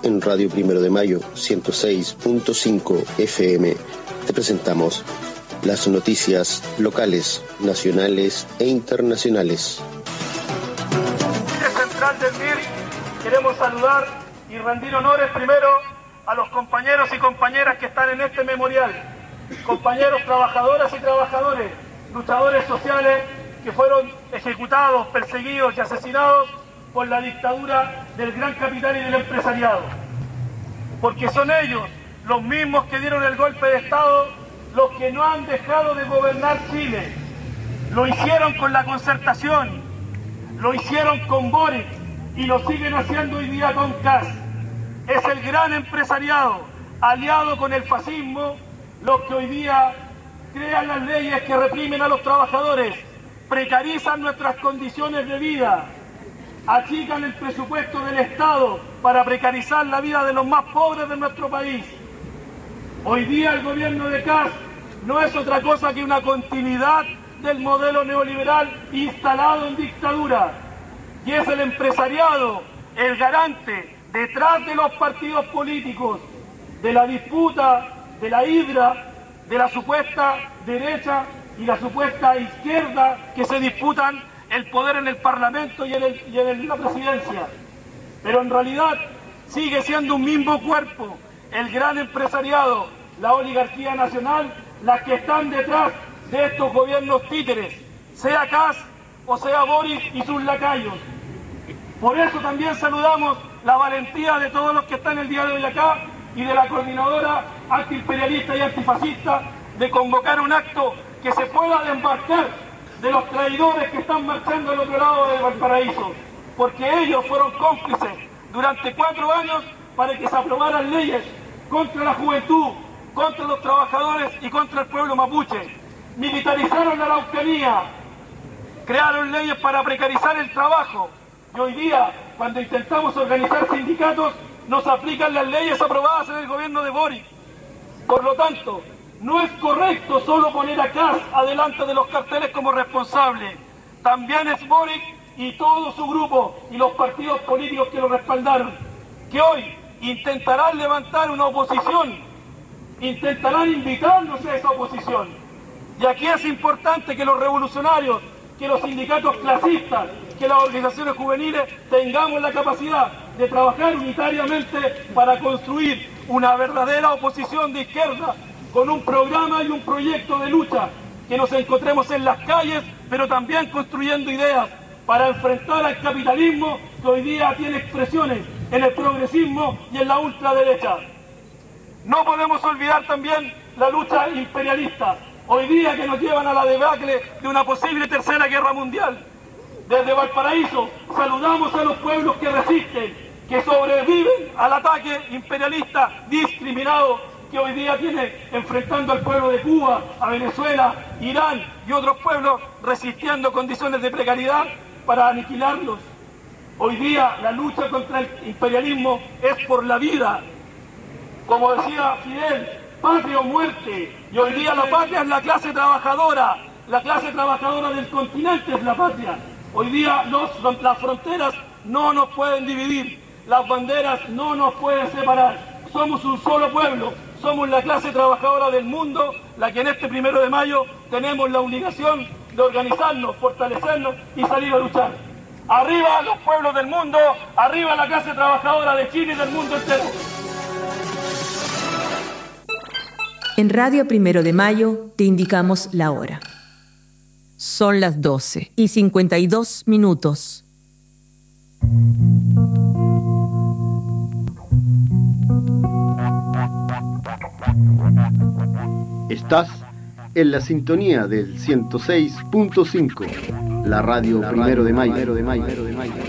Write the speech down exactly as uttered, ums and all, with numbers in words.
en Radio Primero de Mayo ciento seis punto cinco F M te presentamos las noticias locales, nacionales e internacionales. Central del M I R, queremos saludar y rendir honores primero a los compañeros y compañeras que están en este memorial, compañeros trabajadoras y trabajadores, luchadores sociales que fueron ejecutados, perseguidos y asesinados por la dictadura del gran capital y del empresariado. Porque son ellos, los mismos que dieron el golpe de Estado, los que no han dejado de gobernar Chile. Lo hicieron con la Concertación, lo hicieron con Boric y lo siguen haciendo hoy día con Kast. Es el gran empresariado, aliado con el fascismo, los que hoy día crean las leyes que reprimen a los trabajadores, precarizan nuestras condiciones de vida, achican el presupuesto del Estado para precarizar la vida de los más pobres de nuestro país. Hoy día el gobierno de Kast no es otra cosa que una continuidad del modelo neoliberal instalado en dictadura, y es el empresariado el garante detrás de los partidos políticos de la disputa, de la hidra, de la supuesta derecha y la supuesta izquierda que se disputan el poder en el Parlamento y en, el, y en la presidencia. Pero en realidad sigue siendo un mismo cuerpo, el gran empresariado, la oligarquía nacional, las que están detrás de estos gobiernos títeres, sea Kast o sea Boric y sus lacayos. Por eso también saludamos la valentía de todos los que están el día de hoy acá y de la coordinadora antiimperialista y antifascista de convocar un acto que se pueda desmarcar de los traidores que están marchando al otro lado de Valparaíso, porque ellos fueron cómplices durante cuatro años para que se aprobaran leyes contra la juventud, contra los trabajadores y contra el pueblo mapuche. Militarizaron la Araucanía, crearon leyes para precarizar el trabajo, y hoy día, cuando intentamos organizar sindicatos, nos aplican las leyes aprobadas en el gobierno de Boric. Por lo tanto, no es correcto solo poner a Kast adelante de los carteles como responsable. También es Boric y todo su grupo y los partidos políticos que lo respaldaron, que hoy intentarán levantar una oposición, intentarán invitarnos a esa oposición. Y aquí es importante que los revolucionarios, que los sindicatos clasistas, que las organizaciones juveniles tengamos la capacidad de trabajar unitariamente para construir una verdadera oposición de izquierda con un programa y un proyecto de lucha, que nos encontremos en las calles, pero también construyendo ideas para enfrentar al capitalismo que hoy día tiene expresiones en el progresismo y en la ultraderecha. No podemos olvidar también la lucha imperialista, hoy día que nos llevan a la debacle de una posible tercera guerra mundial. Desde Valparaíso saludamos a los pueblos que resisten, que sobreviven al ataque imperialista discriminado que hoy día tiene enfrentando al pueblo de Cuba, a Venezuela, Irán y otros pueblos resistiendo condiciones de precariedad para aniquilarlos. Hoy día la lucha contra el imperialismo es por la vida. Como decía Fidel, patria o muerte. Y hoy día la patria es la clase trabajadora, la clase trabajadora del continente es la patria. Hoy día los, las fronteras no nos pueden dividir, las banderas no nos pueden separar. Somos un solo pueblo, somos la clase trabajadora del mundo, la que en este primero de mayo tenemos la obligación de organizarnos, fortalecernos y salir a luchar. Arriba los pueblos del mundo, arriba la clase trabajadora de Chile y del mundo entero. En Radio Primero de Mayo te indicamos la hora. Son las doce y cincuenta y dos minutos. Estás en la sintonía del ciento seis punto cinco, la radio, la Primero, radio de Mayo. Primero de Mayo.